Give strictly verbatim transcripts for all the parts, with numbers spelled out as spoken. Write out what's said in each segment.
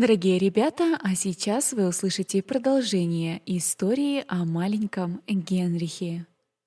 Дорогие ребята, а сейчас вы услышите продолжение истории о маленьком Генрихе.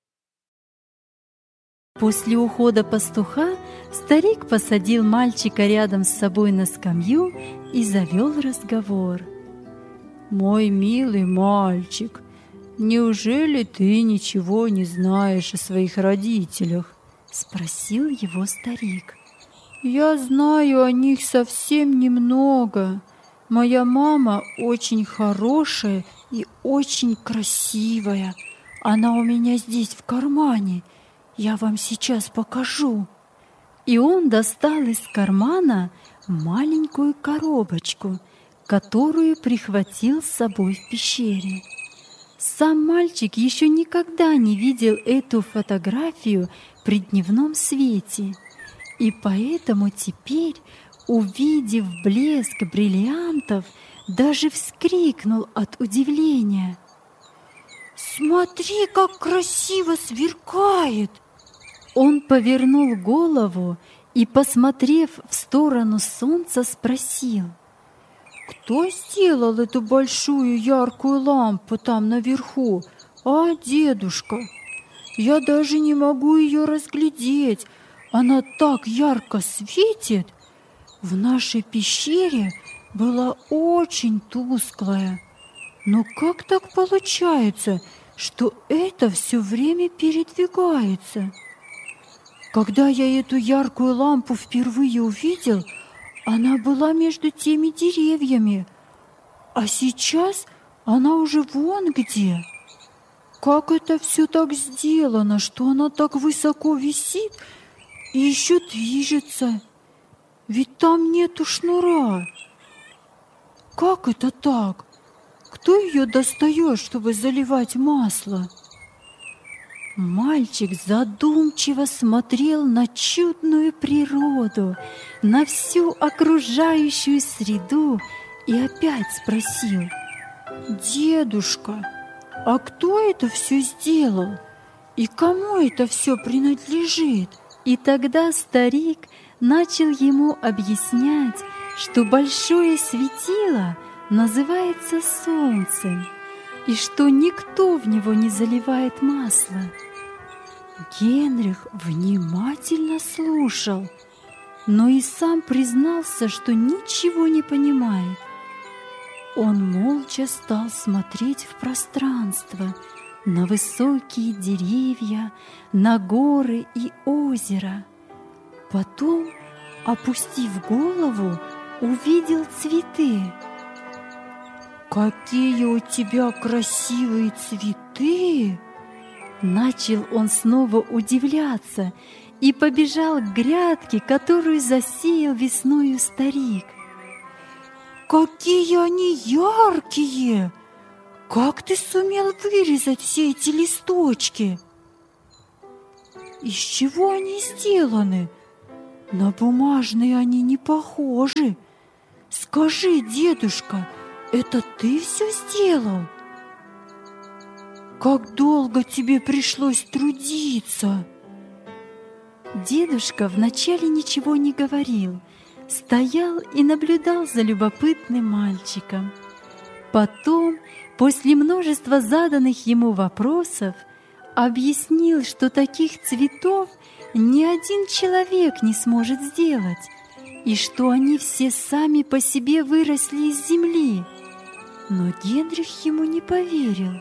После ухода пастуха старик посадил мальчика рядом с собой на скамью и завел разговор. «Мой милый мальчик, неужели ты ничего не знаешь о своих родителях?» — спросил его старик. «Я знаю о них совсем немного. Моя мама очень хорошая и очень красивая. Она у меня здесь в кармане. Я вам сейчас покажу». И он достал из кармана маленькую коробочку, которую прихватил с собой в пещере. Сам мальчик еще никогда не видел эту фотографию при дневном свете, и поэтому теперь, увидев блеск бриллиантов, даже вскрикнул от удивления. «Смотри, как красиво сверкает!» Он повернул голову и, посмотрев в сторону солнца, спросил: «Кто сделал эту большую яркую лампу там наверху, а, дедушка? Я даже не могу ее разглядеть, она так ярко светит. В нашей пещере была очень тусклая. Но как так получается, что это все время передвигается? Когда я эту яркую лампу впервые увидел, она была между теми деревьями, а сейчас она уже вон где. Как это все так сделано, что она так высоко висит и еще движется? Ведь там нету шнура. Как это так? Кто ее достает, чтобы заливать масло?» Мальчик задумчиво смотрел на чудную природу, на всю окружающую среду и опять спросил: «Дедушка, а кто это все сделал? И кому это все принадлежит?» И тогда старик начал ему объяснять, что большое светило называется солнцем, и что никто в него не заливает масло. Генрих внимательно слушал, но и сам признался, что ничего не понимает. Он молча стал смотреть в пространство, на высокие деревья, на горы и озеро. Потом, опустив голову, увидел цветы. «Какие у тебя красивые цветы!» Начал он снова удивляться и побежал к грядке, которую засеял весною старик. «Какие они яркие! Как ты сумел вырезать все эти листочки? Из чего они сделаны? На бумажные они не похожи. Скажи, дедушка, это ты все сделал? Как долго тебе пришлось трудиться?» Дедушка вначале ничего не говорил, стоял и наблюдал за любопытным мальчиком. Потом, после множества заданных ему вопросов, объяснил, что таких цветов ни один человек не сможет сделать, и что они все сами по себе выросли из земли. Но Генрих ему не поверил.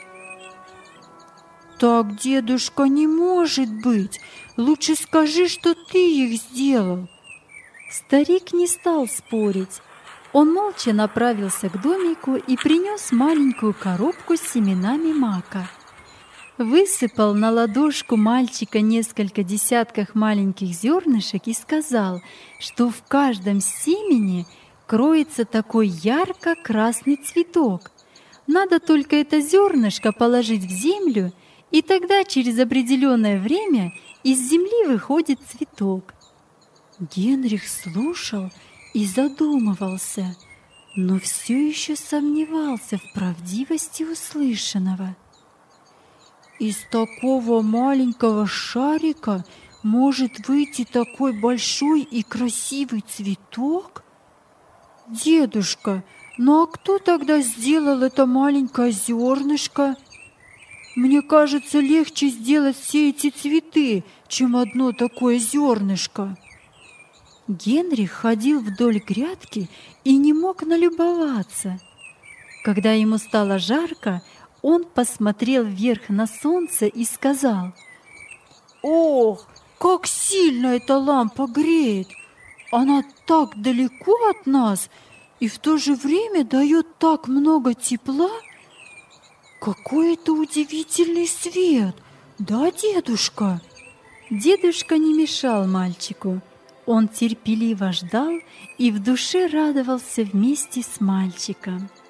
«Так, дедушка, не может быть! Лучше скажи, что ты их сделал!» Старик не стал спорить. Он молча направился к домику и принес маленькую коробку с семенами мака. Высыпал на ладошку мальчика несколько десятков маленьких зернышек и сказал, что в каждом семени кроется такой ярко-красный цветок. Надо только это зернышко положить в землю, и тогда через определенное время из земли выходит цветок. Генрих слушал и задумывался, но все еще сомневался в правдивости услышанного. «Из такого маленького шарика может выйти такой большой и красивый цветок? Дедушка, ну а кто тогда сделал это маленькое зернышко? Мне кажется, легче сделать все эти цветы, чем одно такое зернышко. Генрих ходил вдоль грядки и не мог налюбоваться. Когда ему стало жарко, он посмотрел вверх на солнце и сказал: «Ох, как сильно эта лампа греет! Она так далеко от нас и в то же время дает так много тепла! Какой это удивительный свет! Да, дедушка?» Дедушка не мешал мальчику. Он терпеливо ждал и в душе радовался вместе с мальчиком.